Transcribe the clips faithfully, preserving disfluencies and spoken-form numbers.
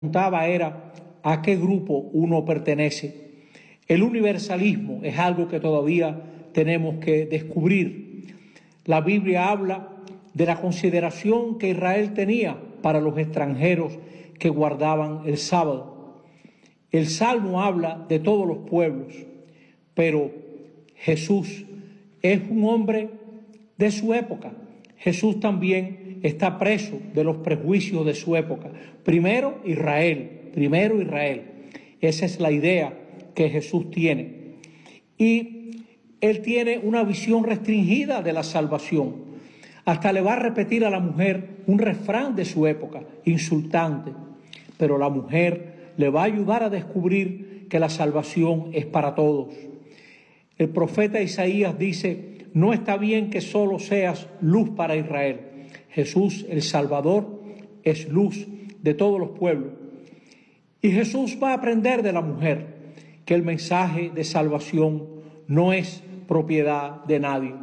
preguntaba era a qué grupo uno pertenece. El universalismo es algo que todavía tenemos que descubrir. La Biblia habla de la consideración que Israel tenía para los extranjeros que guardaban el sábado. El Salmo habla de todos los pueblos, pero Jesús es un hombre de su época. Jesús también está preso de los prejuicios de su época. Primero Israel, primero Israel. Esa es la idea que Jesús tiene. Y él tiene una visión restringida de la salvación. Hasta le va a repetir a la mujer un refrán de su época, insultante. Pero la mujer le va a ayudar a descubrir que la salvación es para todos. El profeta Isaías dice: no está bien que solo seas luz para Israel. Jesús, el Salvador, es luz de todos los pueblos. Y Jesús va a aprender de la mujer que el mensaje de salvación no es propiedad de nadie.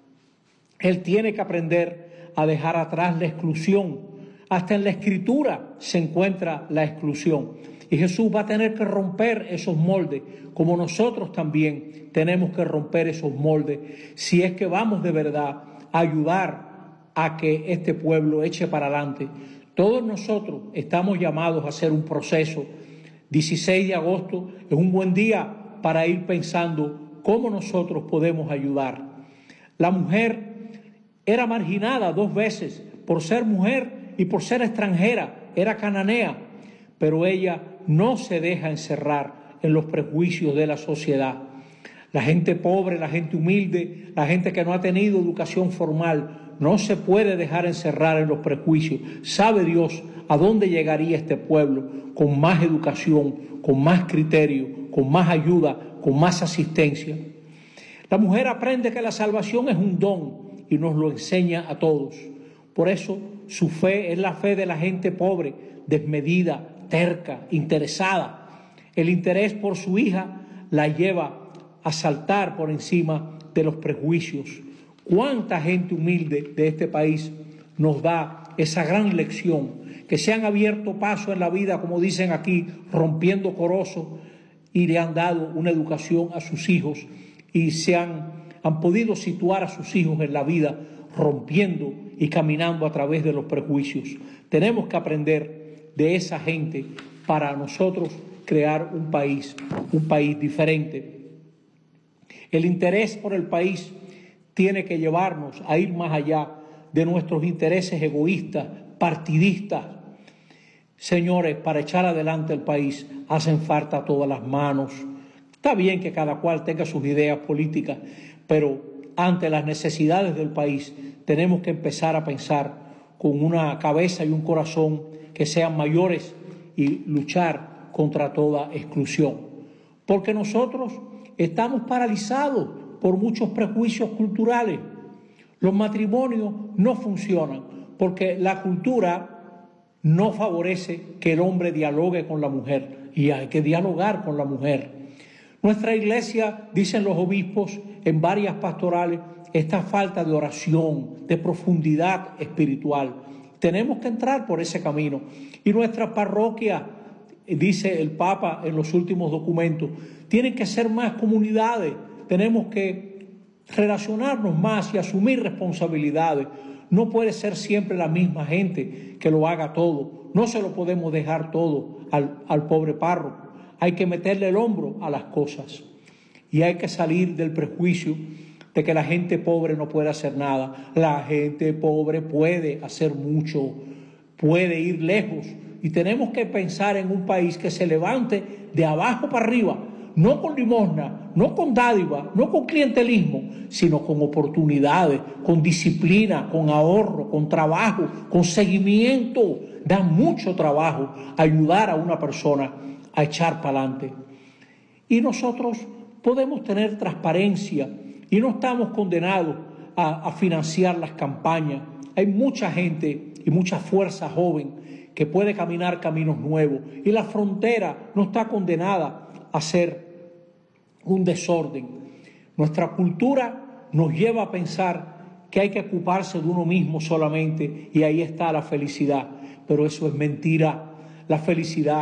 Él tiene que aprender a dejar atrás la exclusión. Hasta en la Escritura se encuentra la exclusión. Y Jesús va a tener que romper esos moldes, como nosotros también tenemos que romper esos moldes, si es que vamos de verdad a ayudar a que este pueblo eche para adelante. Todos nosotros estamos llamados a hacer un proceso. dieciséis de agosto es un buen día para ir pensando cómo nosotros podemos ayudar. La mujer era marginada dos veces por ser mujer y por ser extranjera, era cananea, pero ella no se deja encerrar en los prejuicios de la sociedad. La gente pobre, la gente humilde, la gente que no ha tenido educación formal, no se puede dejar encerrar en los prejuicios. Sabe Dios a dónde llegaría este pueblo con más educación, con más criterio, con más ayuda, con más asistencia. La mujer aprende que la salvación es un don y nos lo enseña a todos. Por eso su fe es la fe de la gente pobre, desmedida, terca, interesada. El interés por su hija la lleva a saltar por encima de los prejuicios. ¿Cuánta gente humilde de este país nos da esa gran lección? Que se han abierto paso en la vida, como dicen aquí, rompiendo corozos, y le han dado una educación a sus hijos y se han, han podido situar a sus hijos en la vida rompiendo y caminando a través de los prejuicios. Tenemos que aprender de esa gente para nosotros crear un país, un país diferente. El interés por el país tiene que llevarnos a ir más allá de nuestros intereses egoístas, partidistas. Señores, para echar adelante el país hacen falta todas las manos. Está bien que cada cual tenga sus ideas políticas, pero ante las necesidades del país tenemos que empezar a pensar con una cabeza y un corazón que sean mayores y luchar contra toda exclusión. Porque nosotros estamos paralizados por muchos prejuicios culturales. Los matrimonios no funcionan porque la cultura no favorece que el hombre dialogue con la mujer, y hay que dialogar con la mujer. Nuestra iglesia, dicen los obispos en varias pastorales, esta falta de oración, de profundidad espiritual. Tenemos que entrar por ese camino. Y nuestra parroquia, dice el Papa en los últimos documentos, tienen que ser más comunidades. Tenemos que relacionarnos más y asumir responsabilidades. No puede ser siempre la misma gente que lo haga todo. No se lo podemos dejar todo al, al pobre párroco. Hay que meterle el hombro a las cosas. Y hay que salir del prejuicio de que la gente pobre no puede hacer nada. La gente pobre puede hacer mucho, puede ir lejos. Y tenemos que pensar en un país que se levante de abajo para arriba, no con limosna, no con dádiva, no con clientelismo, sino con oportunidades, con disciplina, con ahorro, con trabajo, con seguimiento. Da mucho trabajo ayudar a una persona a echar para adelante. Y nosotros podemos tener transparencia y no estamos condenados a, a financiar las campañas. Hay mucha gente y mucha fuerza joven que puede caminar caminos nuevos, y la frontera no está condenada a ser un desorden. Nuestra cultura nos lleva a pensar que hay que ocuparse de uno mismo solamente y ahí está la felicidad, pero eso es mentira. la felicidad.